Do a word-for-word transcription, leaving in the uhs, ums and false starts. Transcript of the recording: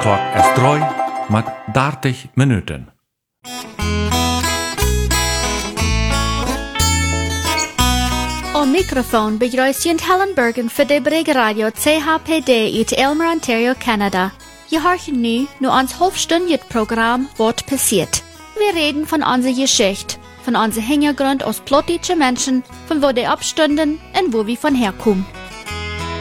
Klok is drei mit dertig Minuten. Am Mikrofon begrüßt Helen Bergen für die Bregeradio C H P D uit Aylmer, Ontario, Canada. Je horchen nu nur ans halbstündiges Programm Wort passiert. Wir reden von unserer Geschichte, von unserem Hintergrund als plottische Menschen, von wo die abstünden und wo wir von herkommen.